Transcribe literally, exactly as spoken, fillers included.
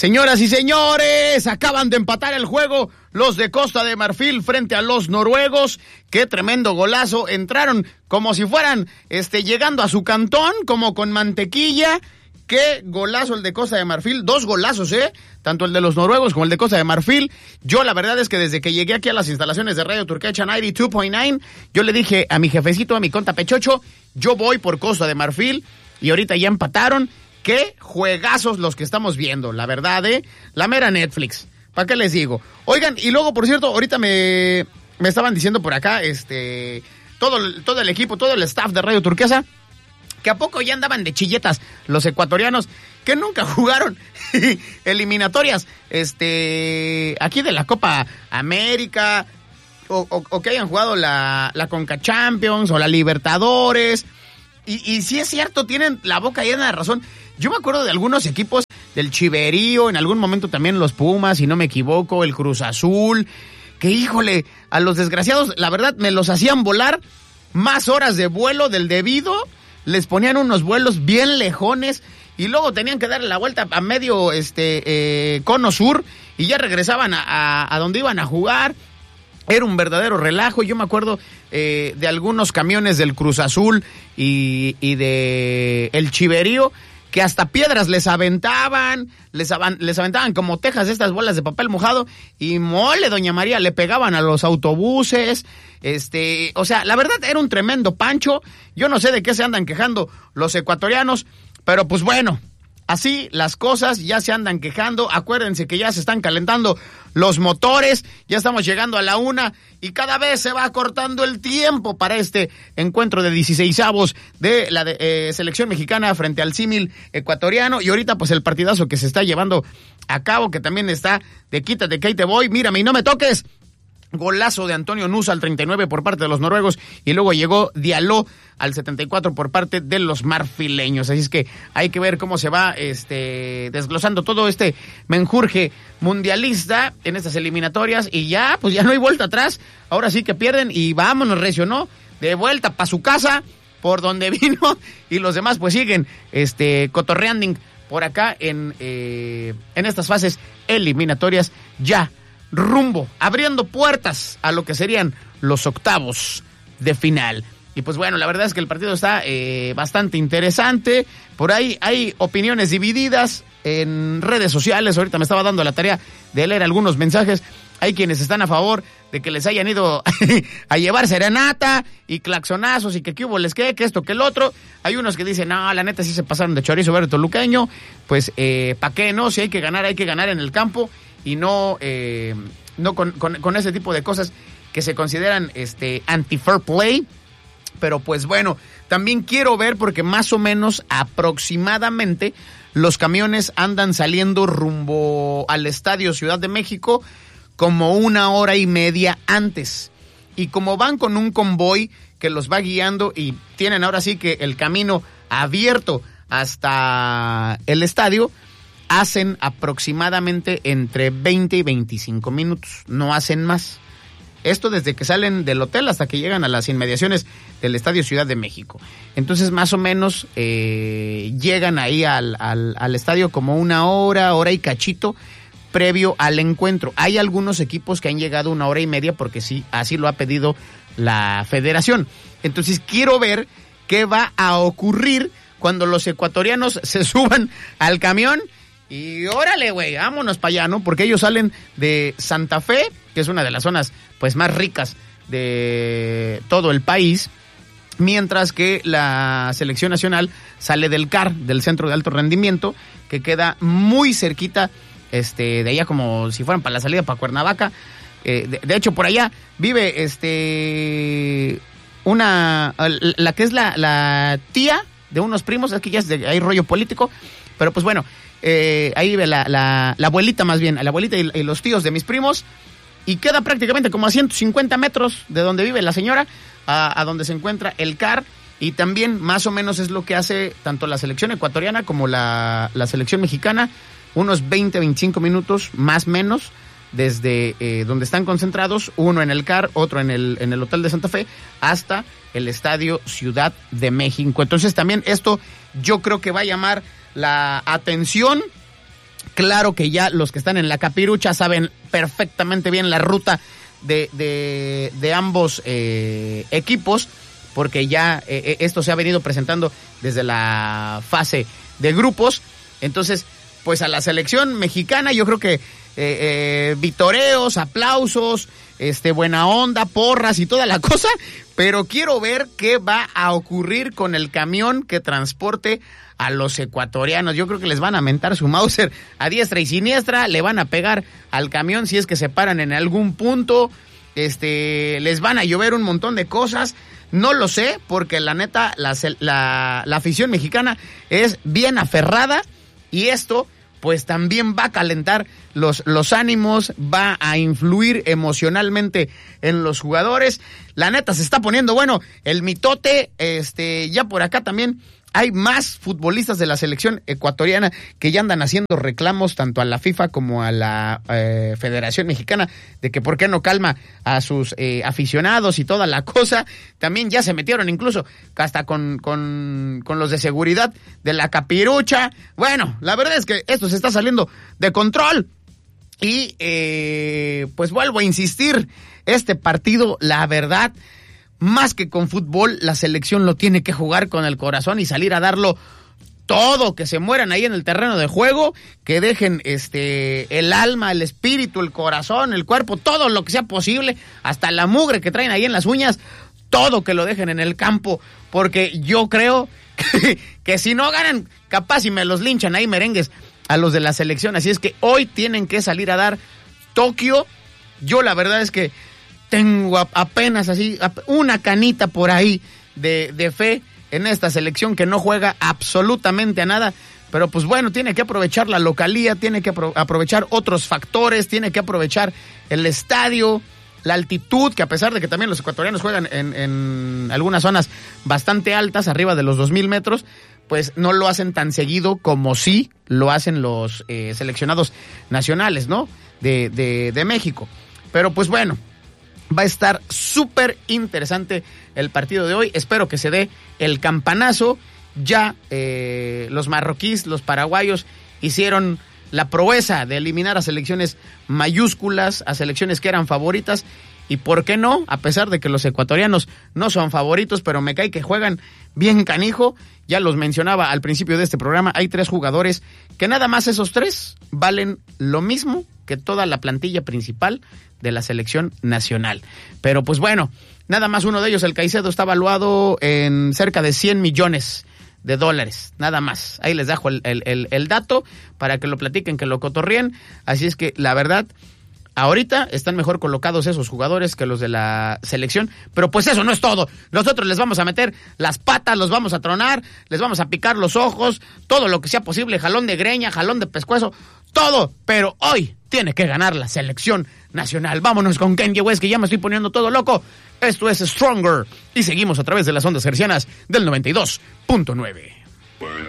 Señoras y señores, acaban de empatar el juego los de Costa de Marfil frente a los noruegos. Qué tremendo golazo, entraron como si fueran este llegando a su cantón, como con mantequilla. Qué golazo el de Costa de Marfil, dos golazos, ¿eh? Tanto el de los noruegos como el de Costa de Marfil. Yo la verdad es que desde que llegué aquí a las instalaciones de Radio Turquecha noventa y dos punto nueve, yo le dije a mi jefecito, a mi conta Pechocho, yo voy por Costa de Marfil, y ahorita ya empataron. Qué juegazos los que estamos viendo, la verdad, ¿eh? La mera Netflix, ¿para qué les digo? Oigan, y luego, por cierto, ahorita me, me estaban diciendo por acá, este, todo, todo el equipo, todo el staff de Radio Turquesa, que a poco ya andaban de chilletas los ecuatorianos que nunca jugaron eliminatorias este aquí de la Copa América o, o, o que hayan jugado la, la Conca Champions o la Libertadores. Y, y sí es cierto, tienen la boca llena de razón. Yo me acuerdo de algunos equipos del Chiverío, en algún momento también los Pumas, si no me equivoco, el Cruz Azul, que híjole, a los desgraciados, la verdad, me los hacían volar más horas de vuelo del debido. Les ponían unos vuelos bien lejones y luego tenían que darle la vuelta a medio este eh, cono sur y ya regresaban a, a, a donde iban a jugar. Era un verdadero relajo. Yo me acuerdo eh, de algunos camiones del Cruz Azul y, y de el Chiverío que hasta piedras les aventaban, les, avan, les aventaban como tejas estas bolas de papel mojado y mole, doña María, le pegaban a los autobuses, este, o sea, la verdad era un tremendo pancho. Yo no sé de qué se andan quejando los ecuatorianos, pero pues bueno, así las cosas, ya se andan quejando. Acuérdense que ya se están calentando los motores, ya estamos llegando a la una y cada vez se va acortando el tiempo para este encuentro de dieciseisavos de la de, eh, selección mexicana frente al símil ecuatoriano. Y ahorita pues el partidazo que se está llevando a cabo, que también está de quítate que ahí te voy, mírame y no me toques. Golazo de Antonio Nusa al treinta y nueve por parte de los noruegos y luego llegó Diallo al setenta y cuatro por parte de los marfileños. Así es que hay que ver cómo se va este desglosando todo este menjurje mundialista en estas eliminatorias y ya, pues ya no hay vuelta atrás. Ahora sí que pierden y vámonos, recio, ¿no? De vuelta para su casa, por donde vino, y los demás pues siguen este cotorreando por acá en, eh, en estas fases eliminatorias ya rumbo, abriendo puertas a lo que serían los octavos de final. Y pues bueno, la verdad es que el partido está eh, bastante interesante. Por ahí hay opiniones divididas en redes sociales. Ahorita me estaba dando la tarea de leer algunos mensajes. Hay quienes están a favor de que les hayan ido a llevar serenata y claxonazos y que qué hubo les que, que esto, que el otro. Hay unos que dicen, no, la neta sí se pasaron de chorizo verde toluqueño. Pues, eh, ¿para qué no? Si hay que ganar, hay que ganar en el campo. Y no, eh, no con, con, con ese tipo de cosas que se consideran este anti-fair play. Pero pues bueno, también quiero ver porque más o menos aproximadamente los camiones andan saliendo rumbo al Estadio Ciudad de México como una hora y media antes. Y como van con un convoy que los va guiando y tienen ahora sí que el camino abierto hasta el estadio, hacen aproximadamente entre veinte y veinticinco minutos, no hacen más. Esto desde que salen del hotel hasta que llegan a las inmediaciones del Estadio Ciudad de México. Entonces, más o menos, eh, llegan ahí al, al, al estadio como una hora, hora y cachito, previo al encuentro. Hay algunos equipos que han llegado una hora y media porque sí, así lo ha pedido la federación. Entonces, quiero ver qué va a ocurrir cuando los ecuatorianos se suban al camión. Y órale, güey, vámonos para allá, ¿no? Porque ellos salen de Santa Fe, que es una de las zonas pues más ricas de todo el país, mientras que la selección nacional sale del C A R, del Centro de Alto Rendimiento, que queda muy cerquita, este, de allá como si fueran para la salida para Cuernavaca. Eh, de, de hecho, por allá vive este una la que es la, la tía de unos primos, es que ya es de, hay rollo político, pero pues bueno. Eh, ahí vive la, la, la abuelita más bien, la abuelita y, y los tíos de mis primos, y queda prácticamente como a ciento cincuenta metros de donde vive la señora, a, a donde se encuentra el C A R, y también más o menos es lo que hace tanto la selección ecuatoriana como la, la selección mexicana, unos veinte, veinticinco minutos más o menos desde eh, donde están concentrados, uno en el C A R, otro en el, en el Hotel de Santa Fe, hasta el Estadio Ciudad de México. Entonces también esto yo creo que va a llamar la atención Claro que ya los que están en la capirucha saben perfectamente bien la ruta de, de, de ambos eh, equipos, porque ya eh, esto se ha venido presentando desde la fase de grupos. Entonces, pues a la selección mexicana yo creo que eh, eh, vitoreos, aplausos, este, buena onda, porras y toda la cosa, pero quiero ver qué va a ocurrir con el camión que transporte a los ecuatorianos. Yo creo que les van a mentar su Mauser a diestra y siniestra, le van a pegar al camión si es que se paran en algún punto, este, les van a llover un montón de cosas. No lo sé, porque la neta, la, la, la afición mexicana es bien aferrada y esto pues también va a calentar los, los ánimos, va a influir emocionalmente en los jugadores. La neta se está poniendo bueno el mitote, este, ya por acá también hay más futbolistas de la selección ecuatoriana que ya andan haciendo reclamos tanto a la FIFA como a la eh, Federación Mexicana de que por qué no calma a sus eh, aficionados y toda la cosa. También ya se metieron incluso hasta con, con, con los de seguridad de la capirucha. Bueno, la verdad es que esto se está saliendo de control y eh, pues vuelvo a insistir, este partido, la verdad, más que con fútbol, la selección lo tiene que jugar con el corazón y salir a darlo todo, que se mueran ahí en el terreno de juego, que dejen este el alma, el espíritu, el corazón, el cuerpo, todo lo que sea posible, hasta la mugre que traen ahí en las uñas, todo que lo dejen en el campo, porque yo creo que, que si no ganan, capaz y me los linchan ahí merengues a los de la selección, así es que hoy tienen que salir a dar Tokio. Yo la verdad es que tengo apenas así una canita por ahí de, de fe en esta selección que no juega absolutamente a nada, pero pues bueno, tiene que aprovechar la localía, tiene que apro- aprovechar otros factores, tiene que aprovechar el estadio, la altitud, que a pesar de que también los ecuatorianos juegan en, en algunas zonas bastante altas, arriba de los dos mil metros, pues no lo hacen tan seguido como sí lo hacen los eh, seleccionados nacionales, ¿no? De, de, de México. Pero pues bueno, va a estar súper interesante el partido de hoy. Espero que se dé el campanazo. Ya eh, los marroquíes, los paraguayos hicieron la proeza de eliminar a selecciones mayúsculas, a selecciones que eran favoritas. Y por qué no, a pesar de que los ecuatorianos no son favoritos, pero me cae que juegan bien canijo. Ya los mencionaba al principio de este programa, hay tres jugadores que nada más esos tres valen lo mismo que toda la plantilla principal de la selección nacional. Pero pues bueno, nada más uno de ellos, el Caicedo, está valuado en cerca de cien millones de dólares, nada más. Ahí les dejo el, el, el, el dato para que lo platiquen, que lo cotorreen. Así es que la verdad, ahorita están mejor colocados esos jugadores que los de la selección, pero pues eso no es todo. Nosotros les vamos a meter las patas, los vamos a tronar, les vamos a picar los ojos, todo lo que sea posible, jalón de greña, jalón de pescuezo, todo, pero hoy tiene que ganar la selección nacional. Vámonos con Kanye West, que ya me estoy poniendo todo loco. Esto es Stronger y seguimos a través de las ondas hercianas del noventa y dos punto nueve.